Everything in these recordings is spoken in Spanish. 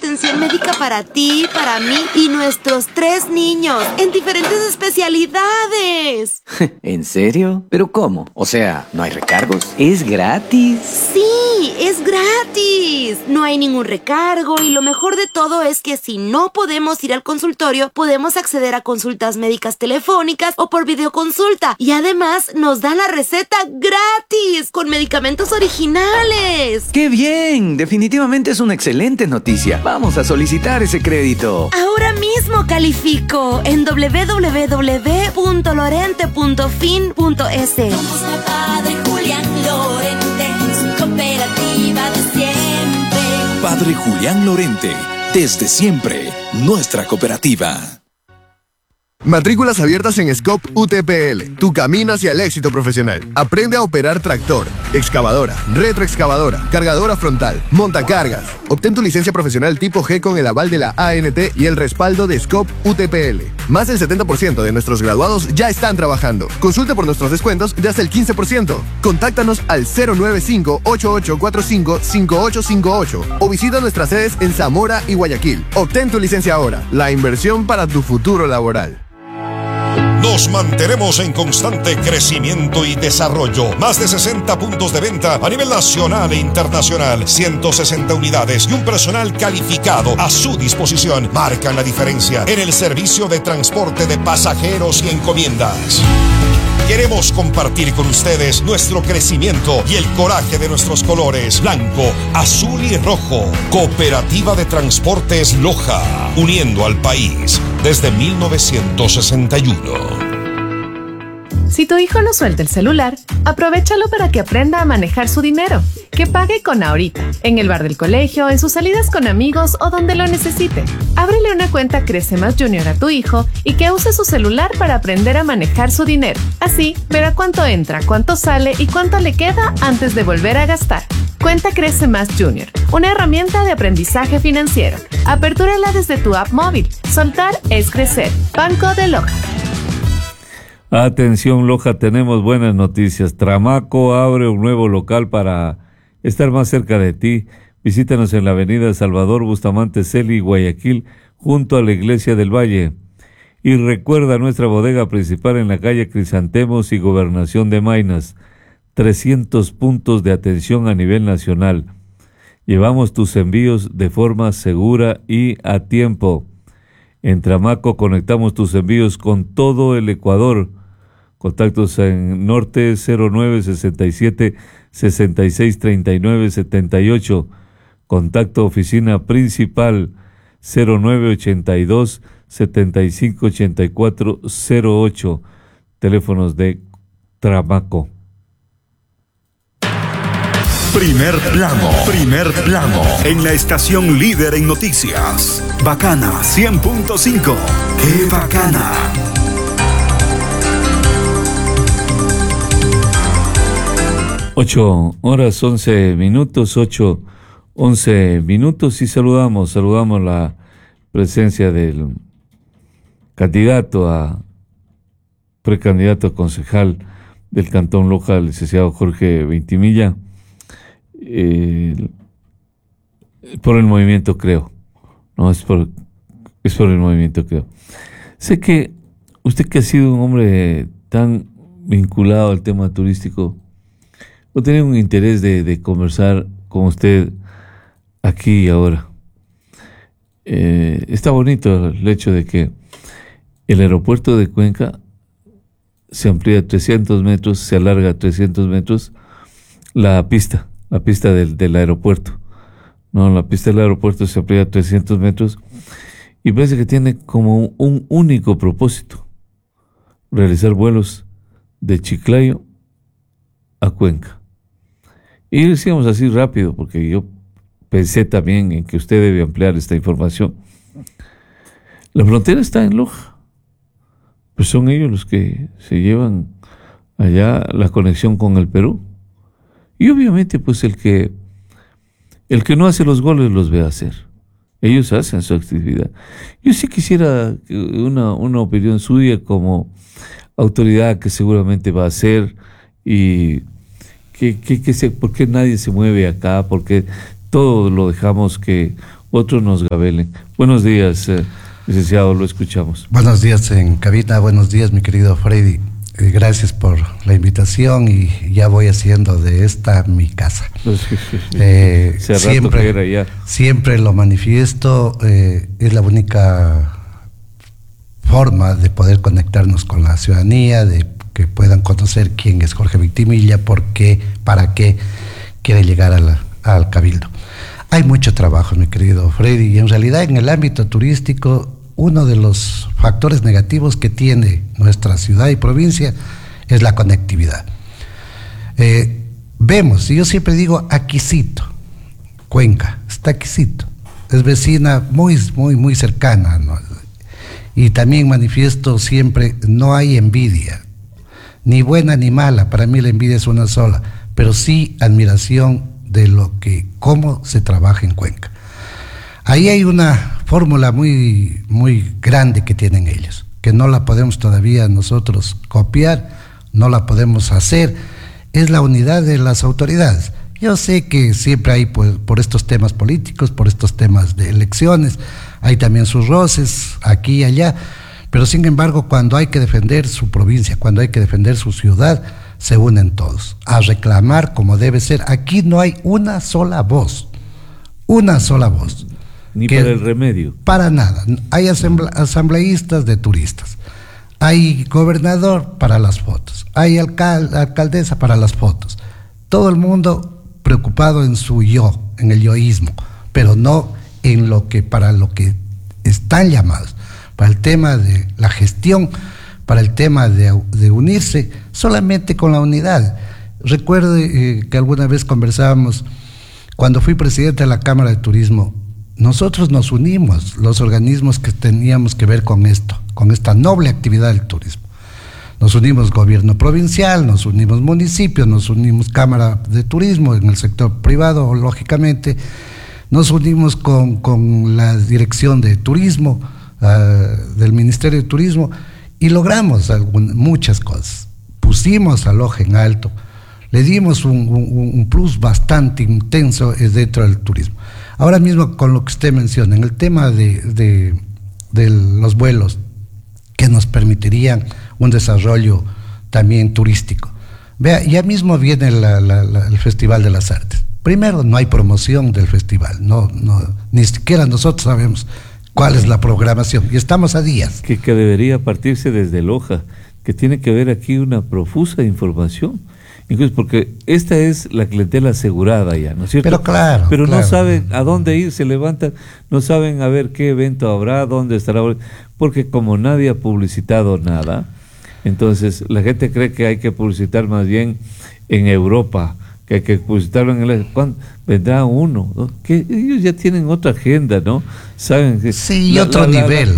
atención médica para ti, para mí y nuestros 3 niños en diferentes especialidades. ¿En serio? ¿Pero cómo? O sea, ¿no hay recargos? ¿Es gratis? Sí, es gratis. No hay ningún recargo y lo mejor de todo es que si no podemos ir al consultorio, podemos acceder a consultas médicas telefónicas o por videoconsulta. Y además nos dan la receta gratis con medicamentos originales. ¡Qué bien! Definitivamente es una excelente noticia. Vamos a solicitar ese crédito. Ahora mismo califico en www.lorente.fin.es. Somos la Padre Julián Lorente, su cooperativa de siempre. Padre Julián Lorente, desde siempre, nuestra cooperativa. Matrículas abiertas en Scope UTPL, tu camino hacia el éxito profesional. Aprende a operar tractor, excavadora, retroexcavadora, cargadora frontal, montacargas. Obtén tu licencia profesional tipo G con el aval de la ANT y el respaldo de Scope UTPL. Más del 70% de nuestros graduados ya están trabajando. Consulta por nuestros descuentos de hasta el 15%. Contáctanos al 095-8845-5858 o visita nuestras sedes en Zamora y Guayaquil. Obtén tu licencia ahora, la inversión para tu futuro laboral. Nos mantenemos en constante crecimiento y desarrollo. Más de 60 puntos de venta a nivel nacional e internacional. 160 unidades y un personal calificado a su disposición marcan la diferencia en el servicio de transporte de pasajeros y encomiendas. Queremos compartir con ustedes nuestro crecimiento y el coraje de nuestros colores blanco, azul y rojo. Cooperativa de Transportes Loja, uniendo al país desde 1961. Si tu hijo no suelta el celular, aprovéchalo para que aprenda a manejar su dinero. Que pague con Ahorita, en el bar del colegio, en sus salidas con amigos o donde lo necesite. Ábrele una cuenta Crece Más Junior a tu hijo y que use su celular para aprender a manejar su dinero. Así, verá cuánto entra, cuánto sale y cuánto le queda antes de volver a gastar. Cuenta Crece Más Junior, una herramienta de aprendizaje financiero. Apertúrala desde tu app móvil. Soltar es crecer. Banco de Loja. Atención Loja, tenemos buenas noticias. Tramaco abre un nuevo local para estar más cerca de ti. Visítanos en la avenida Salvador Bustamante Celi, Guayaquil, junto a la Iglesia del Valle. Y recuerda nuestra bodega principal en la calle Crisantemos y Gobernación de Maynas. 300 puntos de atención a nivel nacional. Llevamos tus envíos de forma segura y a tiempo. En Tramaco conectamos tus envíos con todo el Ecuador. Contactos en norte 0967 6639 78. Contacto oficina principal 0982 7584 08. Teléfonos de Tramaco. Primer plano, en la estación líder en noticias. Bacana 100.5. ¡Qué bacana! Ocho horas 11 minutos, 11 minutos y saludamos la presencia del precandidato a concejal del Cantón Loja, el licenciado Jorge Ventimilla. Por el movimiento Creo, no es por el movimiento Creo. Sé que usted, que ha sido un hombre tan vinculado al tema turístico, yo tenía un interés de conversar con usted aquí y ahora. Está bonito el hecho de que el aeropuerto de Cuenca se amplía 300 metros, se alarga 300 metros la pista del aeropuerto. No, la pista del aeropuerto se amplía 300 metros y parece que tiene como un único propósito: realizar vuelos de Chiclayo a Cuenca. Y decíamos así rápido, porque yo pensé también en que usted debe ampliar esta información. La frontera está en Loja, pues son ellos los que se llevan allá la conexión con el Perú. Y obviamente pues el que no hace los goles los ve hacer. Ellos hacen su actividad. Yo sí quisiera una opinión suya como autoridad que seguramente va a hacer, y ¿por qué nadie se mueve acá? ¿Por qué todo lo dejamos que otros nos gabelen. Buenos días, licenciado, lo escuchamos. Buenos días en cabina, buenos días mi querido Freddy. Gracias por la invitación y ya voy haciendo de esta mi casa. Siempre lo manifiesto, es la única forma de poder conectarnos con la ciudadanía, de que puedan conocer quién es Jorge Victimilla, por qué, para qué quiere llegar al Cabildo. Hay mucho trabajo, mi querido Freddy, y en realidad en el ámbito turístico uno de los factores negativos que tiene nuestra ciudad y provincia es la conectividad. Vemos, y yo siempre digo, aquícito, Cuenca, está aquícito, es vecina muy cercana, ¿no? Y también manifiesto siempre, no hay envidia, ni buena ni mala, para mí la envidia es una sola, pero sí admiración de cómo se trabaja en Cuenca. Ahí hay una fórmula muy grande que tienen ellos, que no la podemos todavía nosotros copiar, no la podemos hacer, es la unidad de las autoridades. Yo sé que siempre hay, pues, por estos temas políticos, por estos temas de elecciones, hay también sus roces aquí y allá, pero sin embargo cuando hay que defender su provincia, cuando hay que defender su ciudad, se unen todos a reclamar como debe ser. Aquí no hay una sola voz. Ni para el remedio. Para nada. Hay asambleístas de turistas. Hay gobernador para las fotos. Hay alcaldesa para las fotos. Todo el mundo preocupado en su yo, en el yoísmo, pero no en para lo que están llamados. Para el tema de la gestión, para el tema de unirse solamente con la unidad. Recuerde que alguna vez conversábamos, cuando fui presidente de la Cámara de Turismo, nosotros nos unimos, los organismos que teníamos que ver con esto, con esta noble actividad del turismo. Nos unimos gobierno provincial, nos unimos municipios, nos unimos Cámara de Turismo en el sector privado, lógicamente, nos unimos con la Dirección de Turismo del Ministerio de Turismo y logramos muchas cosas. Pusimos a Loja en alto, le dimos un plus bastante intenso dentro del turismo. Ahora mismo con lo que usted menciona, en el tema de los vuelos que nos permitirían un desarrollo también turístico. Vea, ya mismo viene el Festival de las Artes. Primero, no hay promoción del festival, ni siquiera nosotros sabemos cuál es la programación y estamos a días. Que debería partirse desde Loja, que tiene que haber aquí una profusa información. Incluso porque esta es la clientela asegurada ya, ¿no es cierto? Pero claro. No saben a dónde ir, se levantan, no saben a ver qué evento habrá, dónde estará, porque como nadie ha publicitado nada, entonces la gente cree que hay que publicitar más bien en Europa, que hay que publicitarlo en el... ¿Cuándo vendrá uno? ¿No? Que ellos ya tienen otra agenda, ¿no? Saben que sí, otro nivel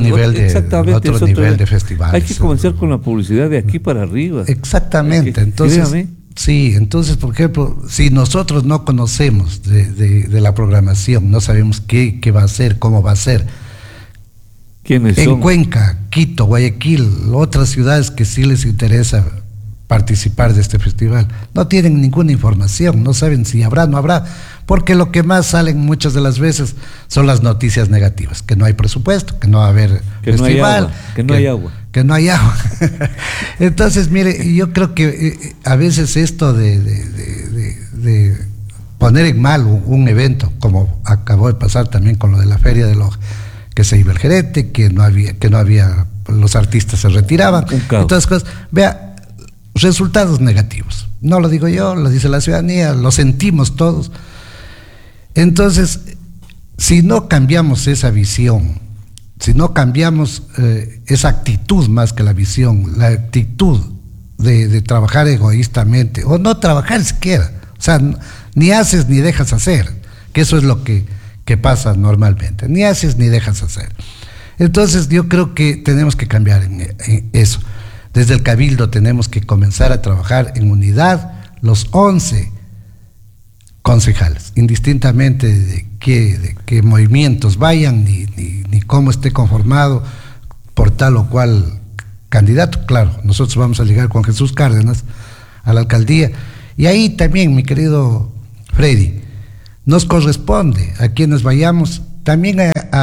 de festivales. Hay que comenzar con la publicidad de aquí para arriba. Exactamente. Entonces, sí, entonces, por ejemplo, si nosotros no conocemos de la programación, no sabemos qué va a ser, cómo va a ser. ¿Quiénes son? En Cuenca, Quito, Guayaquil, otras ciudades que sí les interesa participar de este festival, no tienen ninguna información, no saben si habrá o no habrá, porque lo que más salen muchas de las veces son las noticias negativas, que no hay presupuesto, que no va a haber festival, que no hay agua. Entonces, mire, yo creo que a veces esto de poner en mal un evento, como acabó de pasar también con lo de la Feria de Loja, que se iba el gerente, que no había, los artistas se retiraban, entonces cosas, vea, resultados negativos. No lo digo yo, lo dice la ciudadanía, lo sentimos todos. Entonces, si no cambiamos esa visión, si no cambiamos esa actitud más que la visión, la actitud de trabajar egoístamente, o no trabajar siquiera, o sea, ni haces ni dejas hacer, que eso es lo que pasa normalmente, ni haces ni dejas hacer. Entonces yo creo que tenemos que cambiar en eso. Desde el Cabildo tenemos que comenzar a trabajar en unidad los 11 concejales, indistintamente de qué movimientos vayan, ni cómo esté conformado por tal o cual candidato. Claro, nosotros vamos a llegar con Jesús Cárdenas a la alcaldía. Y ahí también, mi querido Freddy, nos corresponde a quienes vayamos también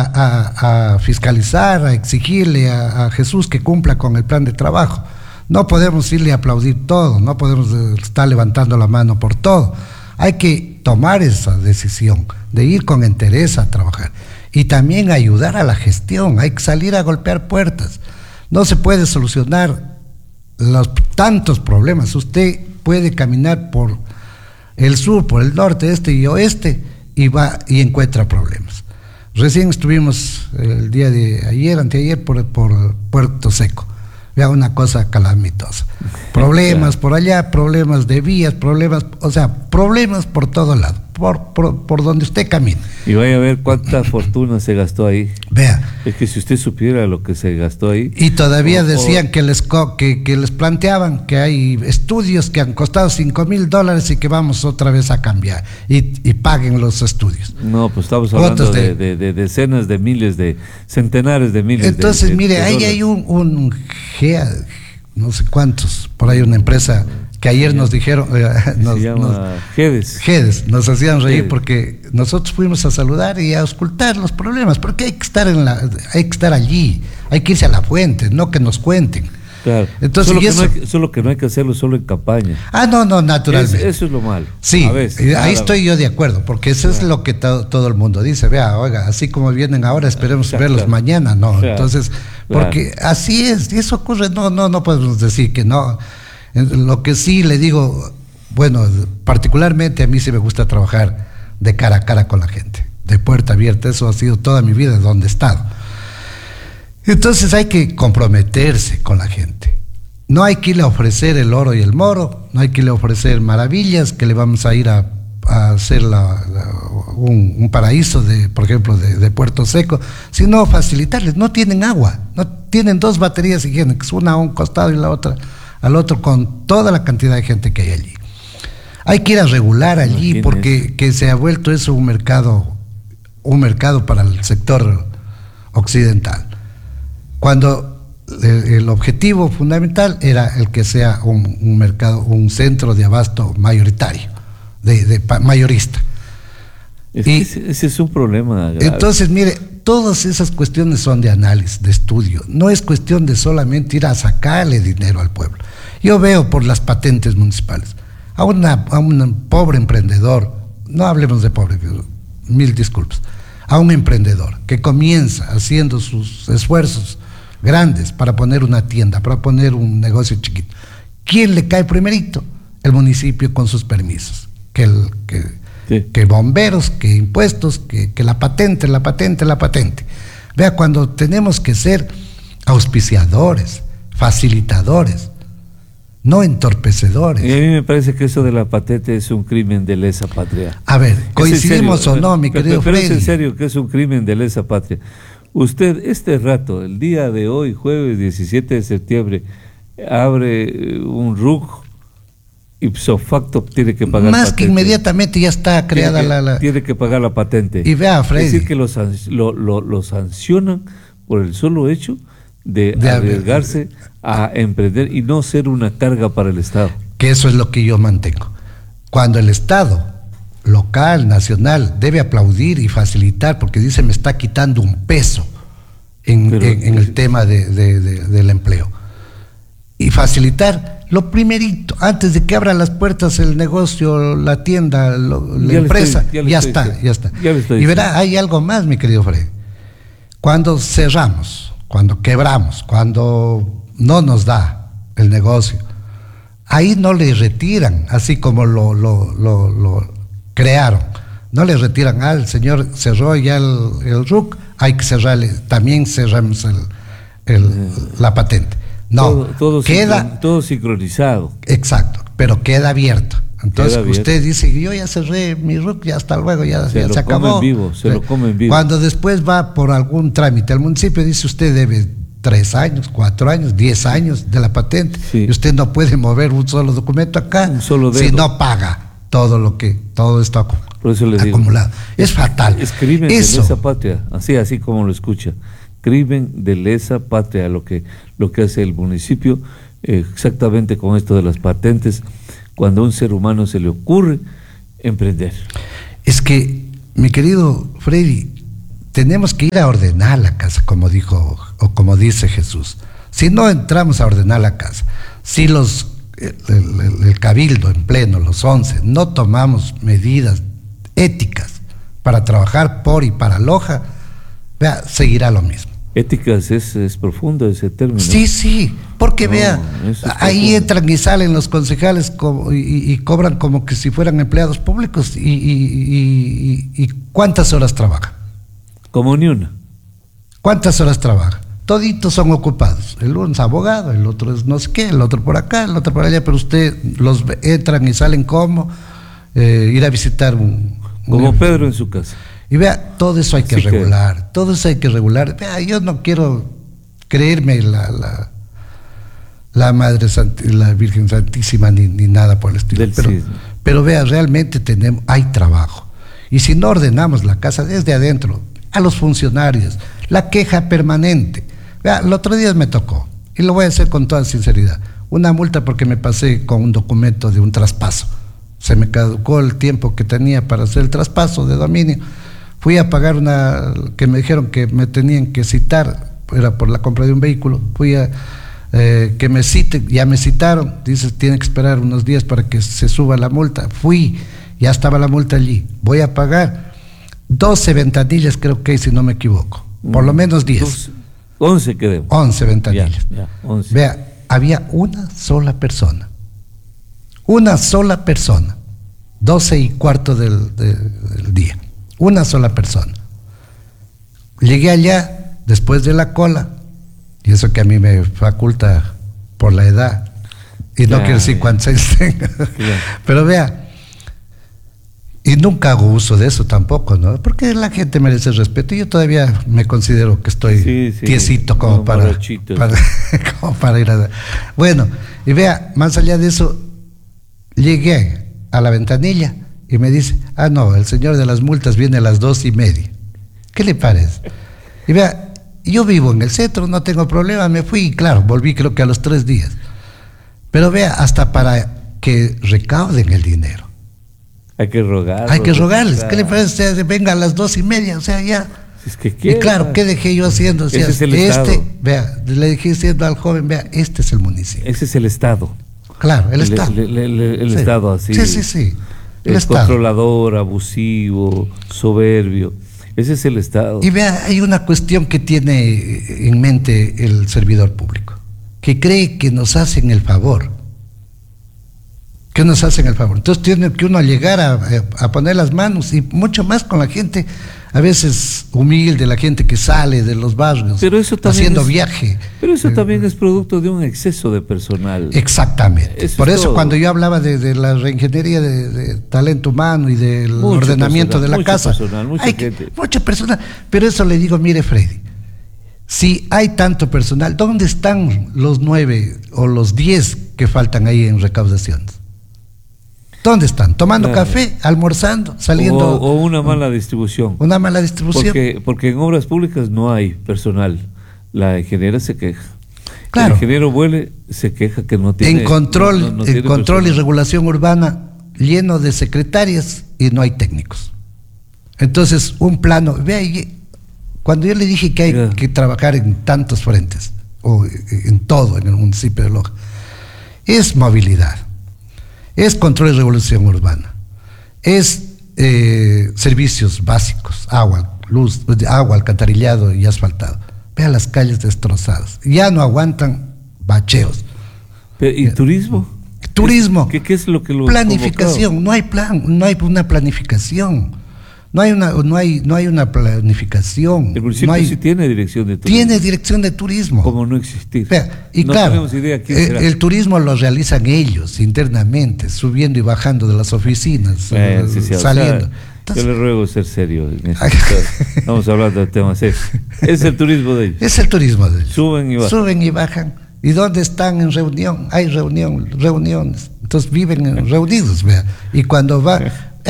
a fiscalizar, a exigirle a Jesús que cumpla con el plan de trabajo. No podemos irle a aplaudir todo, no podemos estar levantando la mano por todo. Hay que tomar esa decisión de ir con entereza a trabajar y también ayudar a la gestión. Hay que salir a golpear puertas. No se puede solucionar los tantos problemas. Usted puede caminar por el sur, por el norte, este y oeste y va y encuentra problemas. Recién estuvimos el día de ayer, anteayer, por Puerto Seco. Vea, una cosa calamitosa. Problemas por allá, problemas de vías, problemas por todo lado, por donde usted camina. Y vaya a ver cuánta fortuna se gastó ahí. Vea. Es que si usted supiera lo que se gastó ahí. Y todavía decían que les planteaban que hay estudios que han costado $5,000 y que vamos otra vez a cambiar y paguen los estudios. No, pues estamos hablando de decenas de miles, de centenares de miles. Entonces, mire, ahí hay un no sé cuántos, por ahí una empresa que ayer nos dijeron, se llama GEDES, nos hacían reír porque nosotros fuimos a saludar y a auscultar los problemas, porque hay que estar allí, hay que irse a la fuente, no que nos cuenten. Claro. Entonces, solo que no hay que hacerlo solo en campaña. No, naturalmente. Eso es lo malo. Sí, ahí estoy yo de acuerdo, porque eso es lo que todo el mundo dice. Vea, oiga, así como vienen ahora, esperemos verlos mañana, ¿no? Claro. Entonces, porque así es, y eso ocurre, no podemos decir que no. Lo que sí le digo, bueno, particularmente a mí sí me gusta trabajar de cara a cara con la gente, de puerta abierta. Eso ha sido toda mi vida donde he estado. Entonces hay que comprometerse con la gente. No hay que irle a ofrecer el oro y el moro, no hay que irle a ofrecer maravillas, que le vamos a ir a hacer un paraíso, por ejemplo, de Puerto Seco, sino facilitarles. No tienen agua, no tienen 2 baterías higiénicas, una a un costado y la otra al otro, con toda la cantidad de gente que hay allí. Hay que ir a regular allí, porque que se ha vuelto eso un mercado para el sector occidental, cuando el objetivo fundamental era el que sea un mercado, un centro de abasto mayoritario, mayorista. Ese es un problema grave. Entonces, mire, todas esas cuestiones son de análisis, de estudio. No es cuestión de solamente ir a sacarle dinero al pueblo. Yo veo por las patentes municipales a un pobre emprendedor, no hablemos de pobre, 1000 disculpas, a un emprendedor que comienza haciendo sus esfuerzos grandes para poner una tienda, para poner un negocio chiquito. ¿Quién le cae primerito? El municipio con sus permisos, que bomberos, que impuestos, que la patente. Vea, cuando tenemos que ser auspiciadores, facilitadores, no entorpecedores. Y a mí me parece que eso de la patente es un crimen de lesa patria. A ver, coincidimos o no, mi querido Freddy. Pero es en serio que es un crimen de lesa patria. Usted, el día de hoy, jueves 17 de septiembre, abre un RUC, ipso facto tiene que pagar más patente. Que inmediatamente ya está creada tiene que pagar la patente. Y vea, Freddy, es decir, que lo sancionan por el solo hecho de arriesgarse a emprender y no ser una carga para el Estado. Que eso es lo que yo mantengo. Cuando el Estado local, nacional, debe aplaudir y facilitar, porque dice, me está quitando un peso en el tema del empleo. Y facilitar, lo primerito, antes de que abra las puertas el negocio, la tienda, la empresa, ya está. Y verá, hay algo más, mi querido Fred. Cuando cerramos, cuando quebramos, cuando no nos da el negocio, ahí no le retiran, así como lo crearon, no le retiran al señor cerró ya el RUC, hay que cerrarle, también cerramos la patente. No, todo sincronizado. Exacto, pero queda abierto. Entonces usted dice, yo ya cerré mi RUC, ya hasta luego, ya se acabó. Se lo comen vivo. Cuando después va por algún trámite al municipio, dice, usted debe 3 años, 4 años, 10 años de la patente, y usted no puede mover un solo documento acá si no paga todo esto por eso le acumulado. Digo, es fatal. Es crimen de lesa patria, así como lo escucha. Crimen de lesa patria lo que hace el municipio, exactamente con esto de las patentes, cuando a un ser humano se le ocurre emprender. Es que, mi querido Freddy, tenemos que ir a ordenar la casa, como dijo, o como dice Jesús. Si no entramos a ordenar la casa, si el cabildo en pleno, los 11, no tomamos medidas éticas para trabajar por y para Loja, vea, seguirá lo mismo. Éticas es profundo ese término. Sí, porque No, vea, eso es ahí profundo. entran y salen los concejales y cobran como que si fueran empleados públicos y ¿cuántas horas trabajan? Como ni una. ¿Cuántas horas trabajan? Toditos son ocupados. El uno es abogado, el otro es no sé qué, el otro por acá, el otro por allá, pero usted los entran y salen como ir a visitar Como Pedro en su casa. Y vea, todo eso hay que regular, todo eso hay que regular. Vea, yo no quiero creerme la Madre la Virgen Santísima ni nada por el estilo. Pero vea, realmente hay trabajo. Y si no ordenamos la casa desde adentro, a los funcionarios, la queja permanente. Vea, el otro día me tocó, y lo voy a hacer con toda sinceridad, una multa porque me pasé con un documento de un traspaso. Se me caducó el tiempo que tenía para hacer el traspaso de dominio. Fui a pagar que me dijeron que me tenían que citar, era por la compra de un vehículo. Fui a que me citen, ya me citaron, dice, tiene que esperar unos días para que se suba la multa. Fui, ya estaba la multa allí, voy a pagar 12 ventanillas, creo que si no me equivoco, por lo menos 10. 11 quedemos. 11 ventanillas. Ya, 11. Vea, había una sola persona, 12:15 del día. Una sola persona. Llegué allá después de la cola, y eso que a mí me faculta por la edad, y no quiero decir cuántos años tenga, pero vea, y nunca hago uso de eso tampoco, ¿no? Porque la gente merece respeto, y yo todavía me considero que estoy tiesito como para ir a... Bueno, y vea, más allá de eso, llegué a la ventanilla y me dice, no, el señor de las multas viene a las 2:30. ¿Qué le parece? Y vea, yo vivo en el centro, no tengo problema, me fui y claro, volví creo que a los 3 días. Pero vea, hasta para que recauden el dinero. Hay que rogar. Hay que rogarles. ¿Qué le parece? O sea, venga a las 2:30, o sea, ya. Si es que y claro, ¿qué dejé yo haciendo? O sea, ese es el Estado. Vea, le dije diciendo al joven, vea, este es el municipio. Ese es el Estado. Claro, el Estado. El Sí. Estado así. Sí. El Es Estado. controlador, abusivo, soberbio. Ese es el Estado. Y vea, hay una cuestión que tiene en mente el servidor público, que cree que nos hacen el favor. Entonces tiene que uno llegar a poner las manos, y mucho más con la gente, a veces humilde, la gente que sale de los barrios, Pero eso también haciendo viaje. Pero eso también es producto de un exceso de personal. Exactamente. Eso Por es eso todo. cuando yo hablaba de la reingeniería de talento humano y del ordenamiento de la casa, mucho personal. Pero eso le digo, mire Freddy, si hay tanto personal, ¿dónde están los 9 o los 10 que faltan ahí en recaudaciones? ¿Dónde están? ¿Tomando café, almorzando, saliendo? O una mala distribución. Una mala distribución. Porque en obras públicas no hay personal. La ingeniera se queja. Claro. El ingeniero Vuele se queja que no tiene... En control, no tiene en control y personal. regulación urbana, lleno de secretarias y no hay técnicos. Entonces, un plano... Vea, cuando yo le dije que hay que trabajar en tantos frentes, o en todo, en el municipio de Loja, es movilidad, es control y regulación urbana, es servicios básicos, agua, luz, agua, alcantarillado y asfaltado. Vea las calles destrozadas, ya no aguantan bacheos. ¿Y turismo? Turismo. ¿Qué es lo que lo planificación? No hay plan, no hay una planificación. No hay una planificación. El municipio sí tiene dirección de turismo. Tiene dirección de turismo. ¿Cómo no existir? Y no claro, tenemos idea quién será. el turismo lo realizan ellos internamente, subiendo y bajando de las oficinas, saliendo. O sea, yo le ruego ser serio. Estamos hablando de temas serios. Es el turismo de ellos. Es el turismo de ellos. Suben y bajan. Suben y bajan. ¿Y dónde están en reunión? Hay reuniones. Entonces viven reunidos, vea. Y cuando va...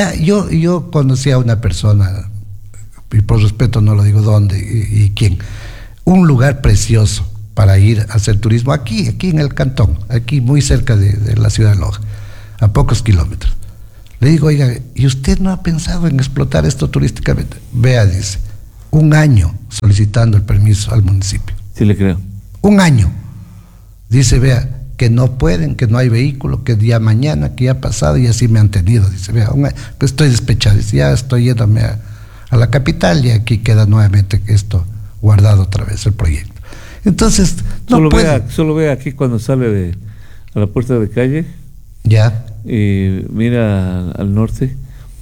Yo conocí a una persona, y por respeto no lo digo dónde y quién, un lugar precioso para ir a hacer turismo aquí en el cantón, aquí muy cerca de la ciudad de Loja, a pocos kilómetros. Le digo, oiga, ¿y usted no ha pensado en explotar esto turísticamente? Vea, dice, 1 año solicitando el permiso al municipio. Sí, le creo. 1 año. Dice, vea, que no pueden, que no hay vehículo, que ya mañana, que ya ha pasado, y así me han tenido. Dice, vea, pues estoy despechado. Dice, ya estoy yéndome a la capital y aquí queda nuevamente esto guardado otra vez, el proyecto. Entonces, no solo vea aquí cuando sale a la puerta de calle. Ya. Mira al norte,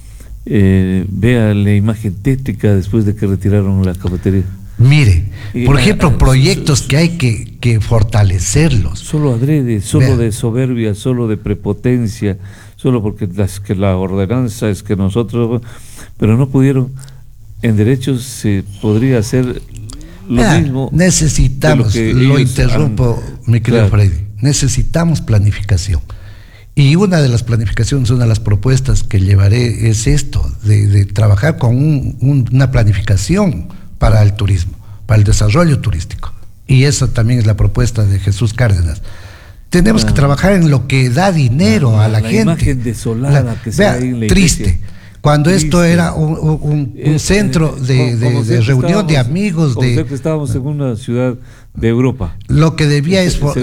vea la imagen tétrica después de que retiraron la cafetería. Mire, por ejemplo, proyectos que hay que fortalecerlos. Solo adrede, solo de soberbia, solo de prepotencia, solo porque que la ordenanza es que nosotros, pero no pudieron. En derechos se podría hacer lo mismo. Necesitamos, lo interrumpo, mi querido Freddy, necesitamos planificación. Y una de las planificaciones, una de las propuestas que llevaré es esto, de trabajar con una planificación para el turismo, para el desarrollo turístico. Y esa también es la propuesta de Jesús Cárdenas. Tenemos que trabajar en lo que da dinero a la gente. La imagen desolada que se ve en la triste. iglesia. Cuando esto era un centro de reunión de amigos. Que estábamos en una ciudad de Europa. Lo que debía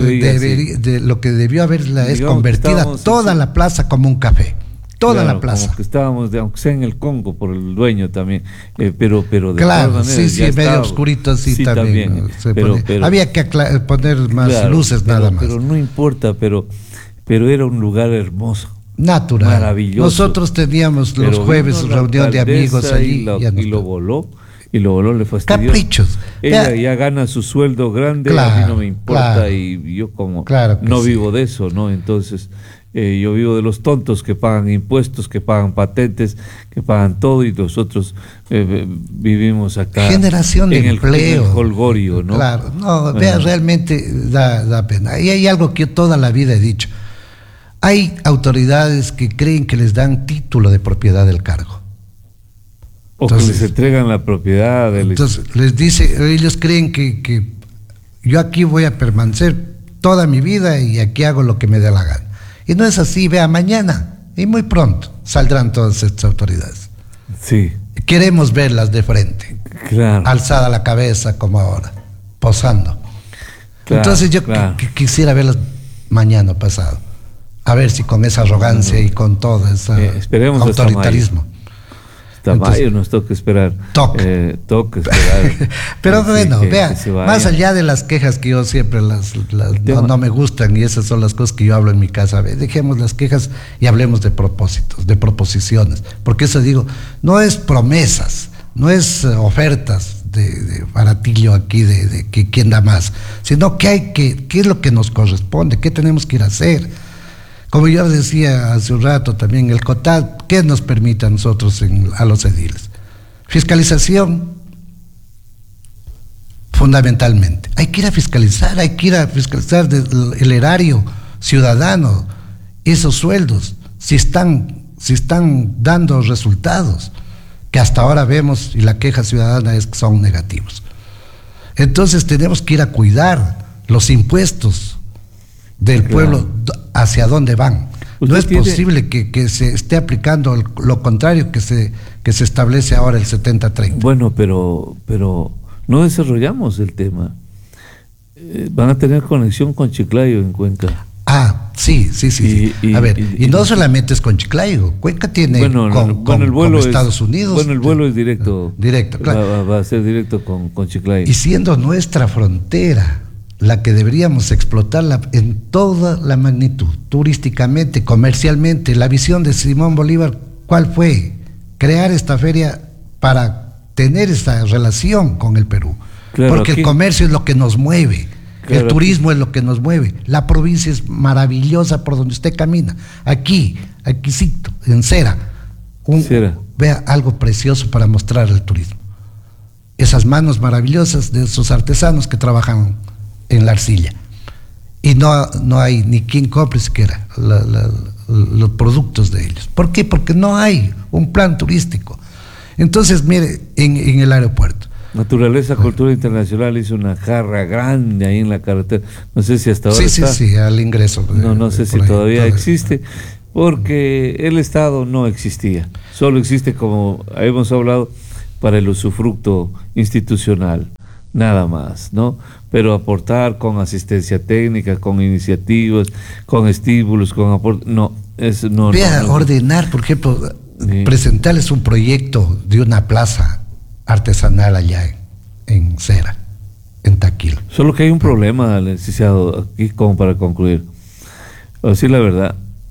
lo que debió haberla es convertida toda la plaza como un café. Toda la plaza. Como que estábamos, aunque sea en el Congo, por el dueño también, pero de claro, todas maneras, sí, medio oscurito así también. Había que poner más luces nada más. Pero no importa, pero era un lugar hermoso. Natural. Maravilloso. Nosotros teníamos los jueves reunión de amigos allí. Y lo voló, le fastidió. Caprichos. Ella ya gana su sueldo grande, a mí no me importa, y yo como no vivo de eso, ¿no? Entonces, yo vivo de los tontos que pagan impuestos, que pagan patentes, que pagan todo, y nosotros vivimos acá. Generación de empleo. En el holgorio, ¿no? Claro, no, vea, realmente da pena. Y hay algo que yo toda la vida he dicho. Hay autoridades que creen que les dan título de propiedad del cargo. Entonces, que les entregan la propiedad del... Entonces, les dice, ellos creen que yo aquí voy a permanecer toda mi vida y aquí hago lo que me dé la gana. Y no es así, vea, mañana y muy pronto saldrán todas estas autoridades. Sí. Queremos verlas de frente. Claro. Alzada la cabeza como ahora, posando. Claro, entonces yo quisiera verlas mañana o pasado. A ver si con esa arrogancia y con todo ese autoritarismo. Hasta mayo nos toca esperar. Toca esperar. Pero bueno, vea, más allá de las quejas que yo siempre no me gustan, y esas son las cosas que yo hablo en mi casa, dejemos las quejas y hablemos de propósitos, de proposiciones. Porque eso digo, no es promesas, no es ofertas de baratillo aquí de que quién da más, sino qué es lo que nos corresponde, qué tenemos que ir a hacer. Como yo decía hace un rato también, el COTAD, ¿qué nos permite a nosotros a los ediles? Fiscalización, fundamentalmente. Hay que ir a fiscalizar el erario ciudadano, esos sueldos, si están dando resultados, que hasta ahora vemos, y la queja ciudadana es que son negativos. Entonces tenemos que ir a cuidar los impuestos del pueblo, hacia dónde van. No es posible que se esté aplicando lo contrario que se establece ahora el 70-30. Bueno, pero no desarrollamos el tema. Van a tener conexión con Chiclayo en Cuenca. Sí. Y no solamente es con Chiclayo, Cuenca tiene con el vuelo con Estados Unidos. Bueno, el vuelo es directo. Directo, claro. Va a ser directo con Chiclayo. Y siendo nuestra frontera la que deberíamos explotarla en toda la magnitud, turísticamente, comercialmente. La visión de Simón Bolívar, ¿cuál fue? Crear esta feria para tener esta relación con el Perú. Claro, porque el comercio es lo que nos mueve, el turismo es lo que nos mueve. La provincia es maravillosa por donde usted camina. Aquí en Cera, vea algo precioso para mostrar el turismo. Esas manos maravillosas de esos artesanos que trabajan en la arcilla, y no hay ni quien compre siquiera los productos de ellos. ¿Por qué? Porque no hay un plan turístico. Entonces, mire, en el aeropuerto, Naturaleza Cultura Internacional hizo una jarra grande ahí en la carretera, no sé si hasta ahora está. Sí, al ingreso. No sé si todavía existe, porque el Estado no existía, solo existe, como hemos hablado, para el usufructo institucional, nada más, ¿no? Pero aportar con asistencia técnica, con iniciativas, con estímulos, con aporte, no, es no. Vea, ordenar, por ejemplo, sí, presentarles un proyecto de una plaza artesanal allá en Cera, en Taquil. Solo que hay un problema, licenciado, aquí como para concluir. A decir la verdad,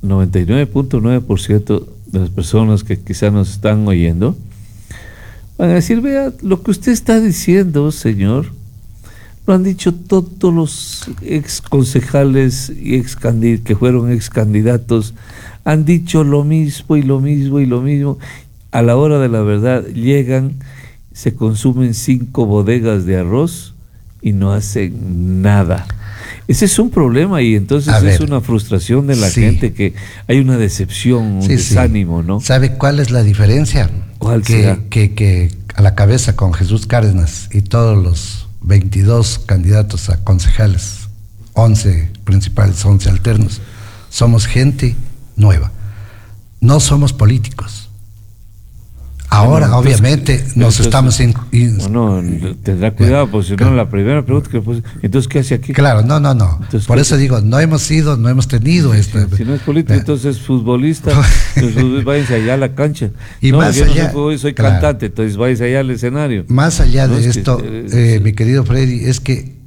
99.9% de las personas que quizás nos están oyendo van a decir, vea, lo que usted está diciendo, señor, lo han dicho todos los ex concejales y que fueron ex candidatos, han dicho lo mismo y lo mismo y lo mismo. A la hora de la verdad llegan, se consumen 5 bodegas de arroz y no hacen nada. Ese es un problema y entonces es una frustración de la gente, que hay una decepción, un desánimo, ¿no? ¿Sabe cuál es la diferencia? ¿Cuál será? Que a la cabeza con Jesús Cárdenas y todos los 22 candidatos a concejales, 11 principales, 11 alternos, somos gente nueva. No somos políticos. Ahora, bueno, obviamente, nos estamos... Bueno, tendrá cuidado, porque si no, la primera pregunta que pues, entonces, ¿qué hace aquí? Claro, no. Entonces, por eso digo, no hemos tenido esto. Si no es político, entonces es futbolista, entonces váyanse allá a la cancha. Y no, más allá, no soy cantante, entonces váyanse allá al escenario. Más allá de esto, mi querido Freddy, es que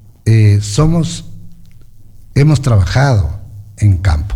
hemos trabajado en campo.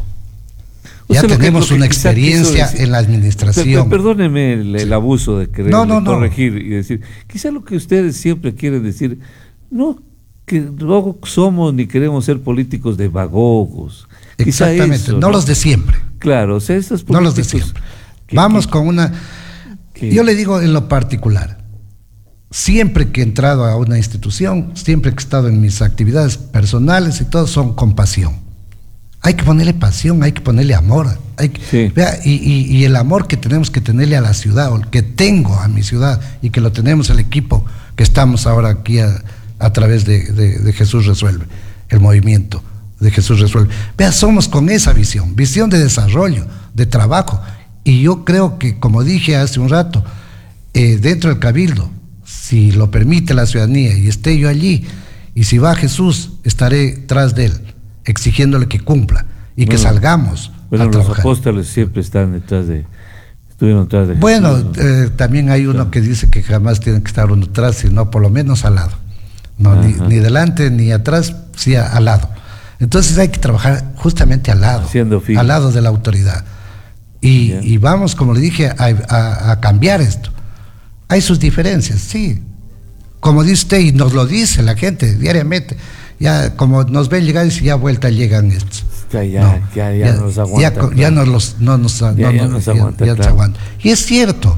Ya tenemos una experiencia en la administración. Perdóneme el abuso de querer corregir y decir, quizá lo que ustedes siempre quieren decir, no que no somos ni queremos ser políticos demagogos. Exactamente, no los de siempre. Claro, o sea, estos políticos... No los de siempre. Vamos con una... Yo le digo en lo particular, siempre que he entrado a una institución, siempre que he estado en mis actividades personales y todo, son con pasión. Hay que ponerle pasión, hay que ponerle amor. Vea, y el amor que tenemos que tenerle a la ciudad, o que tengo a mi ciudad, y que lo tenemos el equipo que estamos ahora aquí a través de Jesús Resuelve, el movimiento de Jesús Resuelve. Vea, somos con esa visión de desarrollo, de trabajo. Y yo creo que, como dije hace un rato, dentro del Cabildo, si lo permite la ciudadanía y esté yo allí, y si va Jesús, estaré tras de él, exigiéndole que cumpla y que salgamos a trabajar. Los apóstoles siempre estuvieron detrás de Jesús. Bueno, también hay uno que dice que jamás tiene que estar uno atrás, sino por lo menos al lado. No, ni delante ni atrás, sí al lado. Entonces hay que trabajar justamente al lado de la autoridad. Y vamos, como le dije, a cambiar esto. Hay sus diferencias, sí. Como dice usted, y nos lo dice la gente diariamente, ya como nos ven llegar y dice, ya vuelta llegan estos. Ya nos aguanta. Ya nos aguanta. Y es cierto.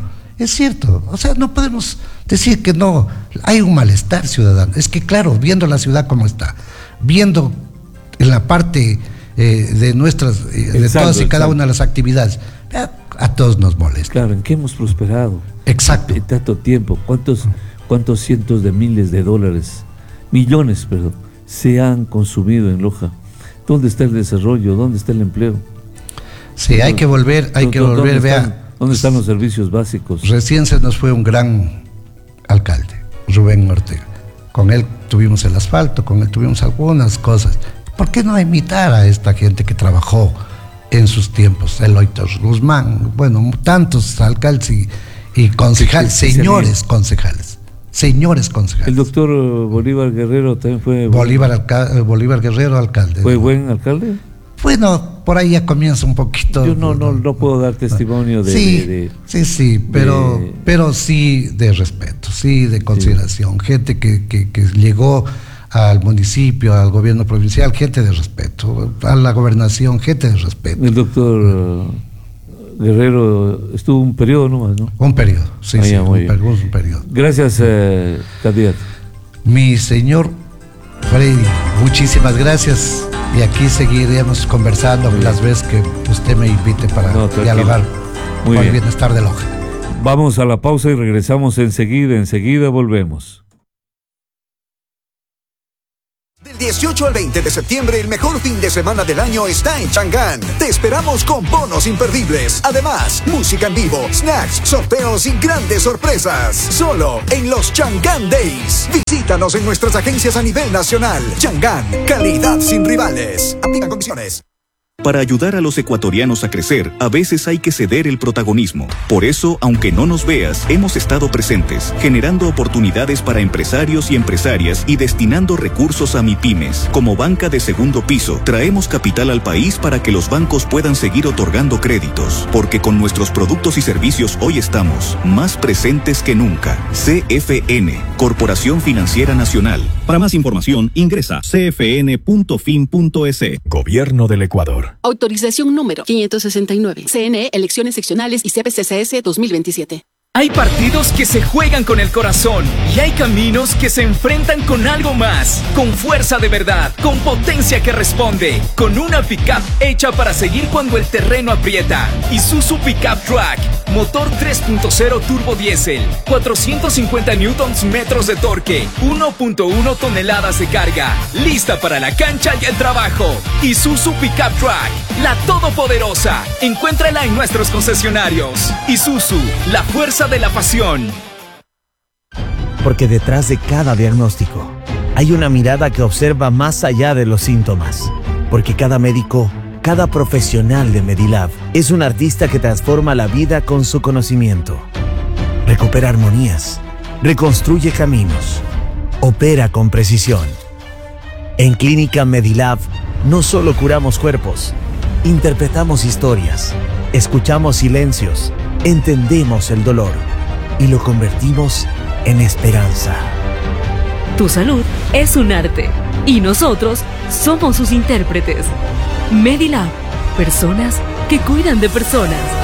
O sea, no podemos decir que no. Hay un malestar ciudadano. Es que claro, viendo la ciudad como está, viendo en la parte de nuestras, de todas y cada una de las actividades, a todos nos molesta. Claro, ¿en qué hemos prosperado? Exacto. En tanto tiempo, ¿cuántos cientos de miles de dólares, millones, se han consumido en Loja? ¿Dónde está el desarrollo? ¿Dónde está el empleo? Sí, hay que volver, vea. ¿Dónde están los servicios básicos? Recién se nos fue un gran alcalde, Rubén Ortega. Con él tuvimos el asfalto, con él tuvimos algunas cosas. ¿Por qué no imitar a esta gente que trabajó en sus tiempos? Eloy Guzmán, bueno, tantos alcaldes y concejales, señores concejales. El doctor Bolívar Guerrero también fue... Bolívar Guerrero, alcalde. ¿Fue buen alcalde? Bueno, por ahí ya comienza un poquito... Yo no puedo dar testimonio de... Sí, pero sí de respeto, sí de consideración. Sí. Gente que llegó al municipio, al gobierno provincial, gente de respeto. A la gobernación, gente de respeto. El doctor... Guerrero estuvo un periodo nomás, ¿no? Un periodo, sí, un periodo. Gracias, candidato. Mi señor Freddy, muchísimas gracias. Y aquí seguiremos conversando las veces que usted me invite para dialogar por el bienestar de Loja. Vamos a la pausa y regresamos enseguida volvemos. Del 18 al 20 de septiembre, el mejor fin de semana del año está en Chang'an. Te esperamos con bonos imperdibles. Además, música en vivo, snacks, sorteos y grandes sorpresas. Solo en los Chang'an Days. Visítanos en nuestras agencias a nivel nacional. Chang'an, calidad sin rivales. Aplican condiciones. Para ayudar a los ecuatorianos a crecer, a veces hay que ceder el protagonismo. Por eso, aunque no nos veas, hemos estado presentes, generando oportunidades para empresarios y empresarias y destinando recursos a MIPYMES. Como banca de segundo piso, traemos capital al país para que los bancos puedan seguir otorgando créditos. Porque con nuestros productos y servicios hoy estamos más presentes que nunca. CFN, Corporación Financiera Nacional. Para más información, ingresa cfn.fin.es. Gobierno del Ecuador. Autorización número 569. CNE, Elecciones Seccionales y CPCCS 2027. Hay partidos que se juegan con el corazón y hay caminos que se enfrentan con algo más, con fuerza de verdad, con potencia que responde, con una pickup hecha para seguir cuando el terreno aprieta. Isuzu Pickup Track, motor 3.0 turbo diésel, 450 newtons metros de torque, 1.1 toneladas de carga, lista para la cancha y el trabajo. Isuzu Pickup Track, la todopoderosa. Encuéntrala en nuestros concesionarios. Isuzu, la fuerza de la pasión. Porque detrás de cada diagnóstico hay una mirada que observa más allá de los síntomas. Porque cada médico, cada profesional de Medilab es un artista que transforma la vida con su conocimiento. Recupera armonías, reconstruye caminos, opera con precisión. En Clínica Medilab no solo curamos cuerpos, interpretamos historias, escuchamos silencios, entendemos el dolor y lo convertimos en esperanza. Tu salud es un arte y nosotros somos sus intérpretes. Medilab, personas que cuidan de personas.